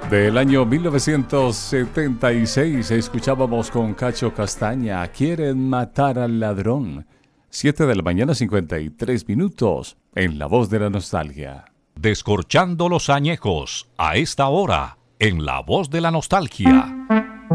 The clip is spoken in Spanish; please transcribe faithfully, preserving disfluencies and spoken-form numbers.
Del año mil novecientos setenta y seis escuchábamos con Cacho Castaña, Quieren matar al ladrón. siete de la mañana, cincuenta y tres minutos, en La Voz de la Nostalgia. Descorchando los añejos, a esta hora, en La Voz de la Nostalgia.